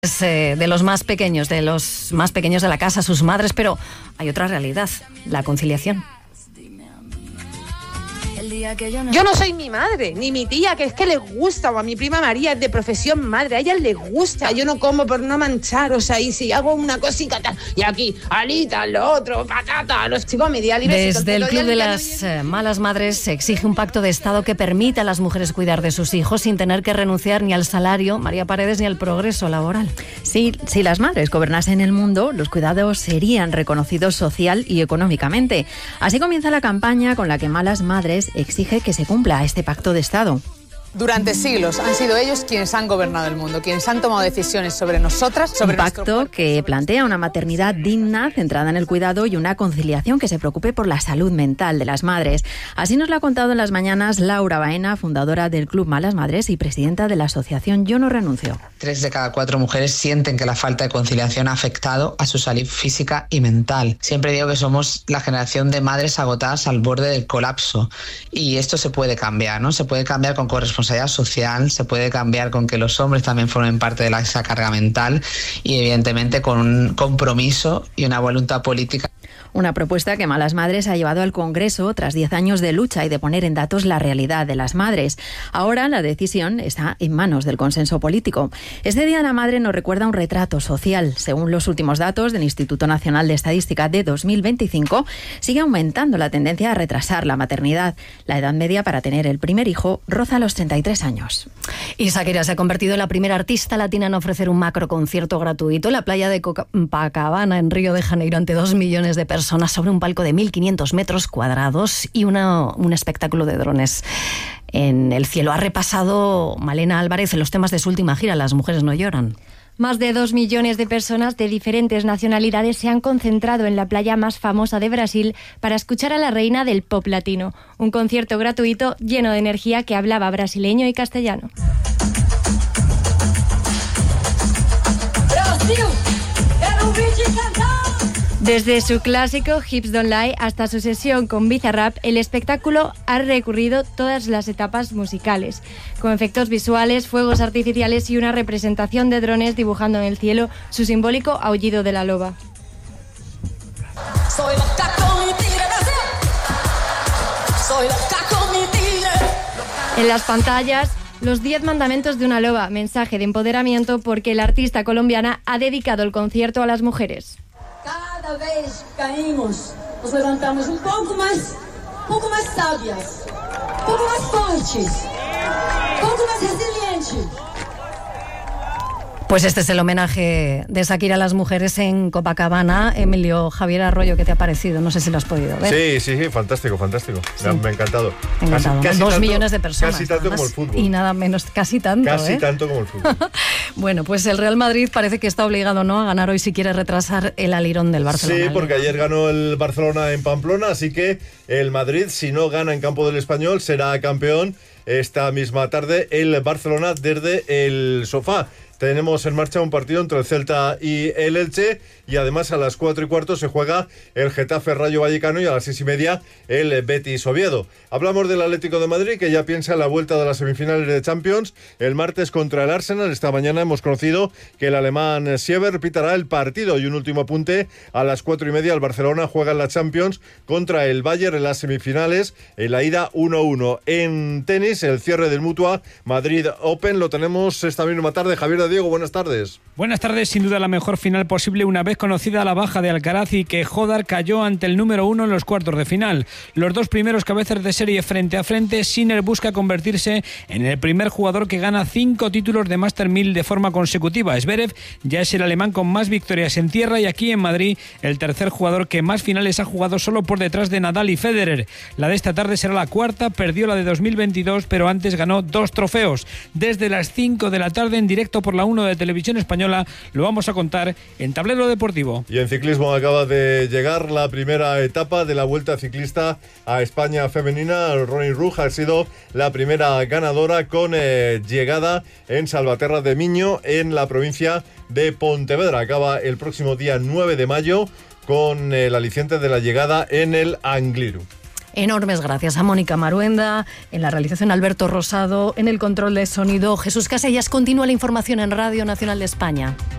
De los más pequeños de la casa, sus madres, pero hay otra realidad, la conciliación. Yo no soy mi madre, ni mi tía, que es que les gusta, o a mi prima María es de profesión madre, a ellas les gusta. Yo no como por no manchar, o sea, y si hago una cosita tal, y aquí, alitas, lo otro, patata, los chicos, mi día libre. Desde el Club de las Malas Madres se exige un pacto de Estado que permita a las mujeres cuidar de sus hijos sin tener que renunciar ni al salario, María Paredes, ni al progreso laboral. Sí, si las madres gobernasen el mundo, los cuidados serían reconocidos social y económicamente. Así comienza la campaña con la que Malas Madres exige que se cumpla este pacto de Estado. Durante siglos han sido ellos quienes han gobernado el mundo, quienes han tomado decisiones sobre nosotras, sobre un pacto que plantea una maternidad digna, centrada en el cuidado y una conciliación que se preocupe por la salud mental de las madres. Así nos lo ha contado en las mañanas Laura Baena, fundadora del Club Malas Madres y presidenta de la asociación Yo No Renuncio. 3 de cada 4 mujeres sienten que la falta de conciliación ha afectado a su salud física y mental. Siempre digo que somos la generación de madres agotadas al borde del colapso y esto se puede cambiar, ¿no? Se puede cambiar con corresponsabilidad social, se puede cambiar con que los hombres también formen parte de esa carga mental y evidentemente con un compromiso y una voluntad política. Una propuesta que Malas Madres ha llevado al Congreso tras 10 años de lucha y de poner en datos la realidad de las madres. Ahora la decisión está en manos del consenso político. Este Día de la Madre nos recuerda un retrato social. Según los últimos datos del Instituto Nacional de Estadística de 2025, sigue aumentando la tendencia a retrasar la maternidad. La edad media para tener el primer hijo roza los 33 años. Y Shakira se ha convertido en la primera artista latina en ofrecer un macroconcierto gratuito en la playa de Copacabana, en Río de Janeiro, ante 2 millones de personas sobre un palco de 1.500 metros cuadrados y un espectáculo de drones en el cielo. Ha repasado Malena Álvarez en los temas de su última gira, Las mujeres no lloran. Más de 2 millones de personas de diferentes nacionalidades se han concentrado en la playa más famosa de Brasil para escuchar a la reina del pop latino. Un concierto gratuito lleno de energía que hablaba brasileño y castellano. Brasil, desde su clásico Hips Don't Lie hasta su sesión con Bizarrap, el espectáculo ha recorrido todas las etapas musicales, con efectos visuales, fuegos artificiales y una representación de drones dibujando en el cielo su simbólico aullido de la loba. En las pantallas, los 10 mandamientos de una loba, mensaje de empoderamiento porque la artista colombiana ha dedicado el concierto a las mujeres. Cada vez caímos, nos levantamos un poco más sabias, un poco más fuertes, un poco más resilientes. Pues este es el homenaje de Shakira a las mujeres en Copacabana. Emilio, Javier Arroyo, ¿qué te ha parecido? No sé si lo has podido ver. Sí, fantástico. Sí. Me ha encantado. Casi 2 millones de personas. Casi tanto como el fútbol. Y nada menos, casi tanto. Casi tanto como el fútbol. Bueno, pues el Real Madrid parece que está obligado, ¿no?, a ganar hoy si quiere retrasar el alirón del Barcelona. Sí, porque ayer ganó el Barcelona en Pamplona, así que el Madrid, si no gana en campo del Español, será campeón esta misma tarde el Barcelona desde el sofá. Tenemos en marcha un partido entre el Celta y el Elche y además a las 4:15 se juega el Getafe Rayo Vallecano y a las 6:30 el Betis Oviedo. Hablamos del Atlético de Madrid, que ya piensa en la vuelta de las semifinales de Champions el martes contra el Arsenal. Esta mañana hemos conocido que el alemán Sieber pitará el partido. Y un último apunte: a las 4:30 el Barcelona juega en la Champions contra el Bayern en las semifinales, en la ida 1-1. En tenis, el cierre del Mutua Madrid Open lo tenemos esta misma tarde. Javier Diego, buenas tardes. Buenas tardes, sin duda la mejor final posible una vez conocida la baja de Alcaraz y que Jodar cayó ante el número 1 en los cuartos de final. Los dos primeros cabezas de serie frente a frente, Sinner busca convertirse en el primer jugador que gana 5 títulos de Master 1000 de forma consecutiva. Zverev ya es el alemán con más victorias en tierra y aquí en Madrid el tercer jugador que más finales ha jugado, solo por detrás de Nadal y Federer. La de esta tarde será la cuarta, perdió la de 2022, pero antes ganó 2 trofeos. Desde las 5 de la tarde en directo por la 1 de Televisión Española lo vamos a contar en Tablero Deportivo. Y en ciclismo acaba de llegar la primera etapa de la Vuelta Ciclista a España femenina. Ronnie Ruj ha sido la primera ganadora con llegada en Salvaterra de Miño, en la provincia de Pontevedra. Acaba el próximo día 9 de mayo con el aliciente de la llegada en el Angliru. Enormes gracias a Mónica Maruenda, en la realización Alberto Rosado, en el control de sonido Jesús Casellas. Continúa la información en Radio Nacional de España.